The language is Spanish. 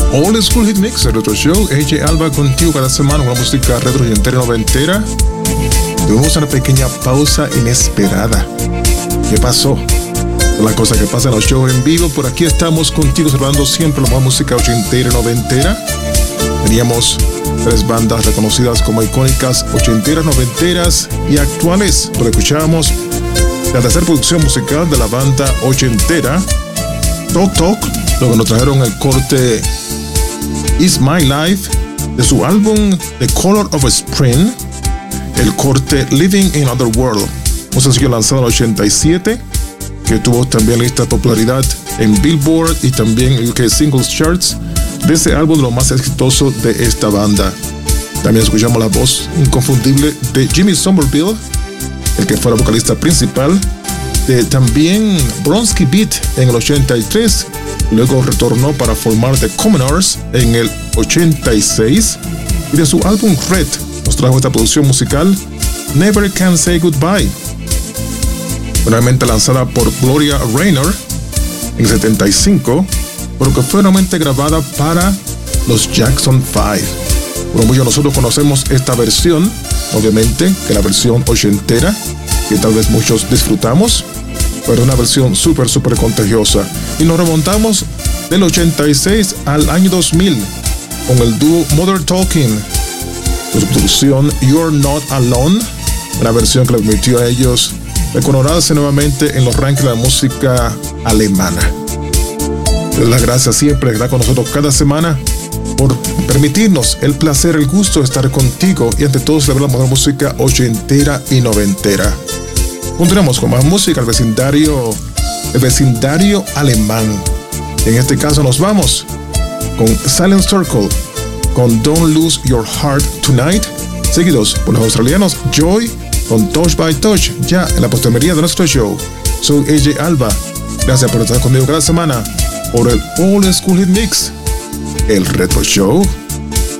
Old School Hit Mix, el Retro Show. AJ Alba contigo cada semana con la música retro y entera noventera. Tuvimos una pequeña pausa inesperada. ¿Qué pasó? La cosa que pasa en los shows en vivo. Por aquí estamos contigo celebrando siempre la música ochentera y noventera. Teníamos 3 bandas reconocidas como icónicas ochenteras, noventeras y actuales. Pero escuchábamos la tercera producción musical de la banda ochentera, Talk Talk. Luego nos trajeron el corte Is My Life de su álbum The Color of Spring. El corte Living in Other World, un sencillo lanzado en el 87 que tuvo también lista de popularidad en Billboard y también UK Singles Charts de ese álbum, lo más exitoso de esta banda. También escuchamos la voz inconfundible de Jimmy Somerville, el que fue el vocalista principal, de también Bronski Beat en el 83, luego retornó para formar The Commoners en el 86, y de su álbum Red nos trajo esta producción musical Never Can Say Goodbye, finalmente lanzada por Gloria Gaynor en el 75, pero que fue nuevamente grabada para los Jackson 5. Por mucho nosotros conocemos esta versión, obviamente, que la versión ochentera, que tal vez muchos disfrutamos, pero una versión súper contagiosa. Y nos remontamos del 86 al año 2000 con el dúo Mother Talking, con su producción You're Not Alone, una versión que le permitió a ellos reconocerse nuevamente en los rankings de la música alemana. Le doy las gracias siempre, que está con nosotros cada semana, por permitirnos el placer, el gusto de estar contigo y ante todo celebrar la mejor música ochentera y noventera. Continuamos con más música, el vecindario alemán. En este caso nos vamos con Silent Circle, con Don't Lose Your Heart Tonight, seguidos por los australianos Joy con Touch by Touch, ya en la postemería de nuestro show. Soy AJ Alba, gracias por estar conmigo cada semana por el Old School Hit Mix, el Retro Show.